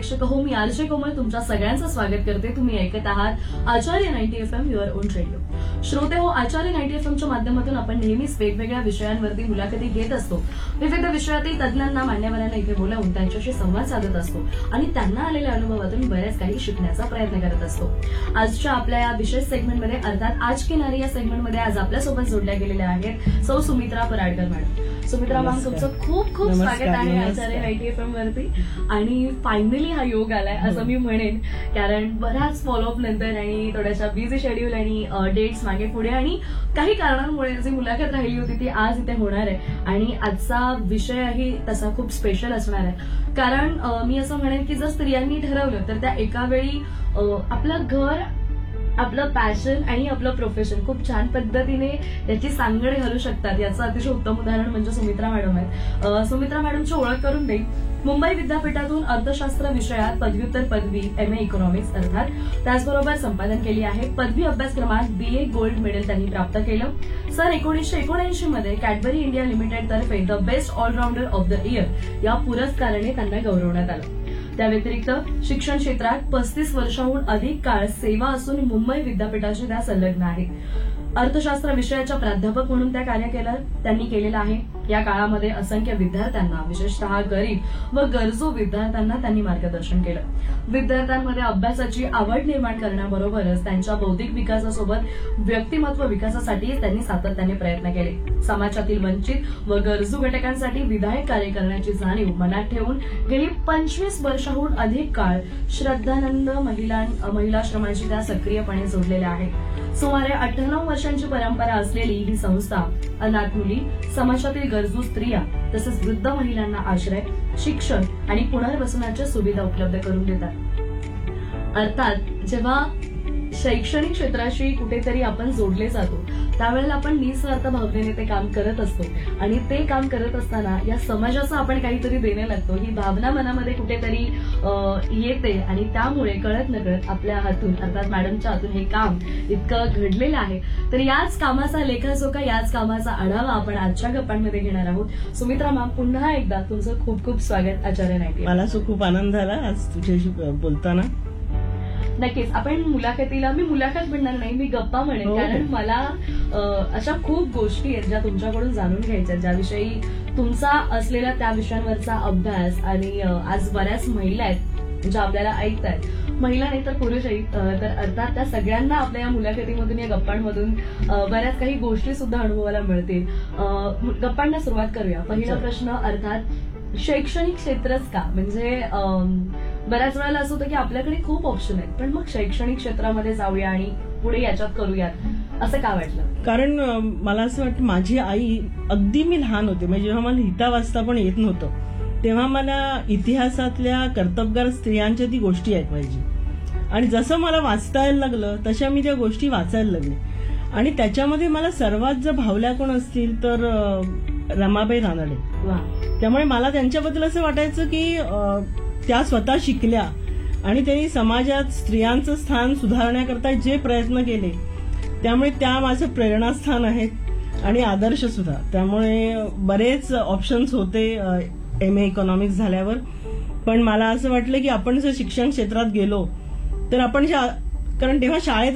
प्रेक्षक हो, मी आरजे कोमल तुमच्या सगळ्यांचं स्वागत करते. तुम्ही ऐकत आहात आचार्य 90 FM युअर ओन रेडिओ. श्रोते हो, आचार्य 90 FMच्या माध्यमातून आपण नेहमीच वेगवेगळ्या विषयांवरती मुलाखती घेत असतो. विविध विषयातील तज्ञांना, मान्यवरांना इथे बोलावून त्यांच्याशी संवाद साधत असतो आणि त्यांना आलेल्या अनुभवातून बऱ्याच काही शिकण्याचा प्रयत्न करत असतो. आजच्या आपल्या या विशेष सेगमेंटमध्ये अर्थात आज की नारी या सेगमेंटमध्ये आज आपल्यासोबत जोडल्या गेलेल्या आहेत सौ सुमित्रा पराडकर मॅडम. सुमित्रा मॅम, तुमचं खूप खूप स्वागत आहे आचार्य 90 FM वरती. आणि फायनली हा योग आलाय असं मी म्हणेन, कारण बऱ्याच फॉलोअप नंतर आणि थोड्याशा बिझी शेड्यूल आणि डेट्स मागे पुढे आणि काही कारणांमुळे जी मुलाखत राहिली होती ती आज इथे होणार आहे. आणि आजचा विषयही तसा खूप स्पेशल असणार आहे, कारण मी असं म्हणेन की जर स्त्रियांनी ठरवलं तर त्या एका वेळी आपलं घर, आपलं पॅशन आणि आपलं प्रोफेशन खूप छान पद्धतीने याची सांगड घालू शकतात. याचं अतिशय उत्तम उदाहरण म्हणजे सुमित्रा मॅडम आहेत. सुमित्रा मॅडमची ओळख करून देईल. मुंबई विद्यापीठातून अर्थशास्त्र विषयात पदव्युत्तर पदवी MA इकॉनॉमिक्स अर्थात त्याचबरोबर संपादन केली आहे. पदवी अभ्यासक्रमात BA गोल्ड मेडल त्यांनी प्राप्त केलं. सन 1979 मध्ये कॅडबरी इंडिया लिमिटेड तर्फे the best all-rounder of the year या पुरस्काराने त्यांना गौरवण्यात आलं. त्या व्यतिरिक्त शिक्षण क्षेत्रात 35 वर्षांहून अधिक काळ सेवा असून मुंबई विद्यापीठाशी त्या संलग्न आहेत. अर्थशास्त्र विषयाच्या प्राध्यापक म्हणून त्या कार्य त्यांनी केलेलं आहे. या काळामध्ये असंख्य विद्यार्थ्यांना, विशेषतः गरीब व गरजू विद्यार्थ्यांना त्यांनी मार्गदर्शन केलं. विद्यार्थ्यांमध्ये अभ्यासाची आवड निर्माण करण्याबरोबरच त्यांच्या बौद्धिक विकासासोबत व्यक्तिमत्व विकासासाठी त्यांनी सातत्याने प्रयत्न केले. समाजातील वंचित व गरजू घटकांसाठी विधायक कार्य करण्याची जाणीव मनात ठेवून गेली 25 वर्षांहून अधिक काळ श्रद्धानंद महिलाश्रमाशी त्या सक्रियपणे जोडलेल्या आहेत. सुमारे 98 वर्षांची परंपरा असलेली ही संस्था अनाथ मुली, समाजातील गरजू स्त्रिया तसंच वृद्ध महिलांना आश्रय, शिक्षण आणि पुनर्वसनाच्या सुविधा उपलब्ध करून देतात. अर्थात जेव्हा शैक्षणिक क्षेत्राशी कुठेतरी आपण जोडले जातो त्यावेळेला आपण निस्वार्थ भावनेने ते काम करत असतो आणि ते काम करत असताना या समाजाचं आपण काहीतरी देणं लागतो ही भावना मनामध्ये कुठेतरी येते आणि त्यामुळे कळत नकळत आपल्या हातून अर्थात मॅडमच्या हातून हे काम इतकं घडलेलं आहे. तर याच कामाचा लेखाजोखा, याच कामाचा आढावा आपण आजच्या गप्पांमध्ये घेणार आहोत. सुमित्रा मॅम, पुन्हा एकदा तुमचं खूप खूप स्वागत आचार्य 90. मला खूप आनंद झाला आज तुझ्याशी बोलताना. नक्कीच आपण मी मुलाखत म्हणणार नाही, मी गप्पा म्हणेन, कारण मला अशा खूप गोष्टी आहेत ज्या तुमच्याकडून जाणून घ्यायच्या, ज्याविषयी तुमचा असलेला त्या विषयांवरचा अभ्यास. आणि आज बऱ्याच महिला आहेत ज्या आपल्याला ऐकतायत, महिला नाही तर पुरुषही, तर अर्थात त्या सगळ्यांना आपल्या या मुलाखतीमधून, या गप्पांमधून बऱ्याच काही गोष्टी सुद्धा अनुभवायला मिळतील. गप्पांना सुरुवात करूया. पहिला प्रश्न अर्थात शैक्षणिक क्षेत्रच का, म्हणजे बऱ्याच वेळेला असं होतं की आपल्याकडे खूप ऑप्शन आहेत, पण मग शैक्षणिक क्षेत्रामध्ये जाऊया आणि पुढे याच्यात करूयात असं का वाटलं? कारण मला असं वाटतं, माझी आई अगदी मी लहान होते, म्हणजे जेव्हा मला लिहिता वाचता पण येत नव्हतं तेव्हा मला इतिहासातल्या कर्तबगार स्त्रियांच्या ती गोष्टी ऐकवायची आणि जसं मला वाचता यायला लागलं तशा मी त्या गोष्टी वाचायला लागले. आणि त्याच्यामध्ये मला सर्वात जर भावल्या कोण असतील तर रमाबाई रानडे. त्यामुळे मला त्यांच्याबद्दल असं वाटायचं की त्या स्वतः शिकल्या आणि त्यांनी समाजात स्त्रियांचं स्थान सुधारण्याकरता जे प्रयत्न केले, त्यामुळे त्या माझं प्रेरणास्थान आहेत आणि आदर्श सुद्धा. त्यामुळे बरेच ऑप्शन्स होते MA इकॉनॉमिक्स झाल्यावर, पण मला असं वाटलं की आपण जर शिक्षण क्षेत्रात गेलो तर आपण, कारण तेव्हा शाळेत